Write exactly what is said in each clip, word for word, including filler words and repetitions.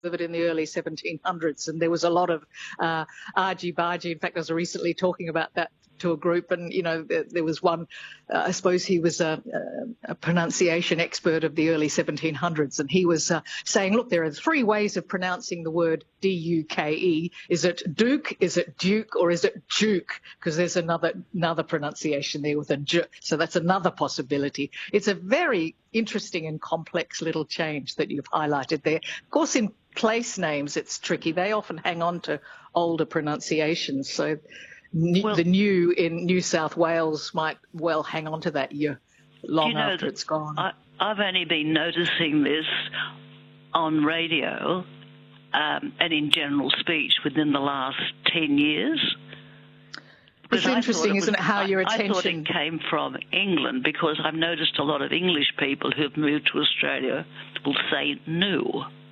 of it in the early seventeen hundreds, and there was a lot of uh, argy-bargy. In fact, I was recently talking about that to a group, and you know there, there was one, uh, I suppose he was a, a, a pronunciation expert of the early seventeen hundreds, and he was uh, saying, look, there are three ways of pronouncing the word D U K E. Is it Duke, is it Duke, or is it Duke? Because there's another another pronunciation there with a J, so that's another possibility. It's a very interesting and complex little change that you've highlighted there. Of course, in place names, it's tricky. They often hang on to older pronunciations, so Well, the new in New South Wales might well hang on to that year long you know after it's gone. I, I've only been noticing this on radio um, and in general speech within the last ten years. It's interesting, it was, isn't it, how I, your attention... I thought it came from England, because I've noticed a lot of English people who've moved to Australia will say new.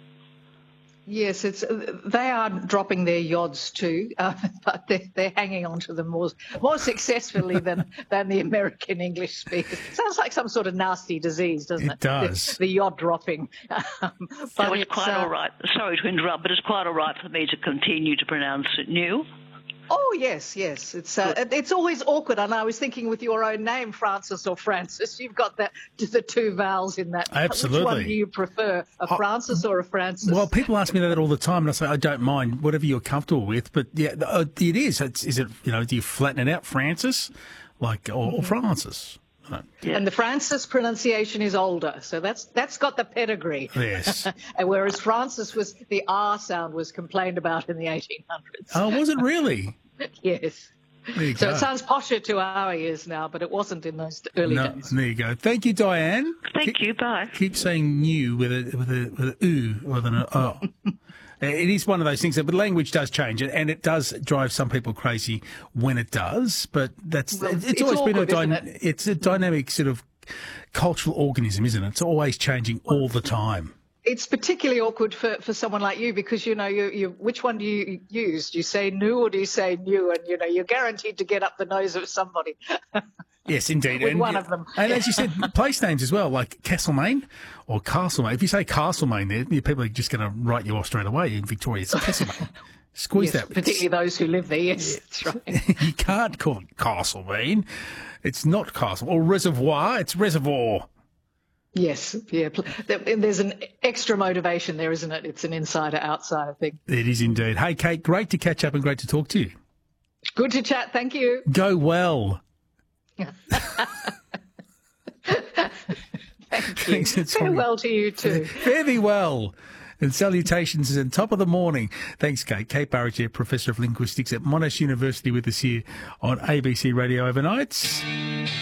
Yes, it's they are dropping their yods too, uh, but they're, they're hanging on to them more more successfully than, than the American English speakers. Sounds like some sort of nasty disease, doesn't it? It does. The, the yod dropping. Um, but so it's, it's quite uh, all right. Sorry to interrupt, but it's quite all right for me to continue to pronounce it new. Oh, yes, yes. It's uh, it's always awkward. And I was thinking with your own name, Francis or Francis, you've got that the two vowels in that. Absolutely. Which one do you prefer, a Francis or a Francis? Well, people ask me that all the time, and I say I don't mind, whatever you're comfortable with. But yeah, it is. It's, is it, you know, do you flatten it out, Francis, like, or, or Francis? Yeah. And the Francis pronunciation is older, so that's that's got the pedigree. Yes. And whereas Francis was, the R sound was complained about in the eighteen hundreds. Oh, was it really? Yes. There you so go. it sounds posher to our ears now, but it wasn't in those early no, days. There you go. Thank you, Diane. Thank keep, you. Bye. Keep saying new with a with a with a oo rather than an o. It is one of those things that, but language does change, and it does drive some people crazy when it does. But that's well, it's, it's always awkward, been a dy- it? it's a dynamic sort of cultural organism, isn't it? It's always changing all the time. It's particularly awkward for, for someone like you because, you know, you, you which one do you use? Do you say new or do you say new? And, you know, you're guaranteed to get up the nose of somebody. Yes, indeed. With and, one of them. And as you said, place names as well, like Castlemaine or Castlemaine. If you say Castlemaine there, people are just going to write you off straight away in Victoria. It's Castlemaine. Squeeze yes, that. Particularly those who live there, yes, yeah. That's right. You can't call it Castlemaine. It's not Castle. Or Reservoir, it's Reservoir. Yes, yeah. There's an extra motivation there, isn't it? It's an insider-outsider thing. It is indeed. Hey, Kate, great to catch up and great to talk to you. Good to chat. Thank you. Go well. Thank you. Farewell to you too. Fare thee well. And salutations and top of the morning. Thanks, Kate. Kate Burridge, Professor of Linguistics at Monash University with us here on A B C Radio Overnights.